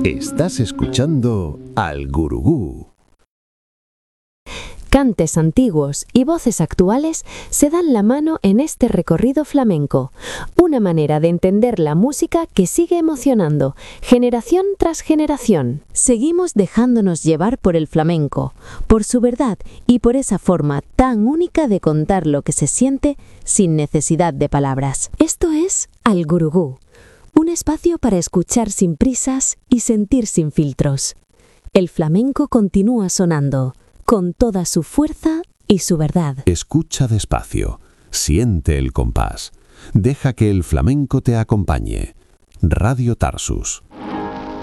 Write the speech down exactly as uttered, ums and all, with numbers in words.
Estás escuchando al Gurugú. Cantes antiguos y voces actuales se dan la mano en este recorrido flamenco, una manera de entender la música que sigue emocionando, generación tras generación. Seguimos dejándonos llevar por el flamenco, por su verdad y por esa forma tan única de contar lo que se siente sin necesidad de palabras. Esto es Al Gurugú, un espacio para escuchar sin prisas y sentir sin filtros. El flamenco continúa sonando, con toda su fuerza y su verdad. Escucha despacio, siente el compás. Deja que el flamenco te acompañe. Radio Tarsus.